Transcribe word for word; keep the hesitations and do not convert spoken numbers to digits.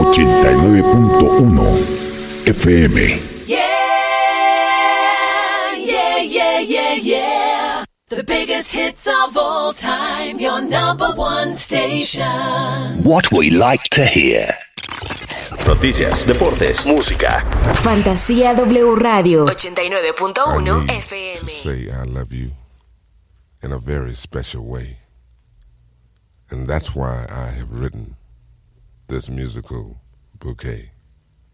ochenta y nueve punto uno F M. Yeah, yeah, yeah, yeah, yeah. The biggest hits of all time, your number one station. What we like to hear. Noticias, deportes, música. Fantasía W Radio ochenta y nueve punto uno F M. Say I love you in a very special way. And that's why I have written this musical bouquet.